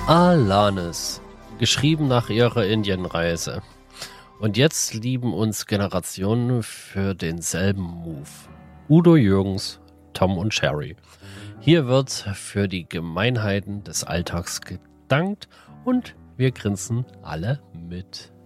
Alanis, geschrieben nach ihrer Indienreise. Und jetzt lieben uns Generationen für denselben Move. Udo Jürgens, Tom und Sherry. Hier wird für die Gemeinheiten des Alltags gedankt und wir grinsen alle mit.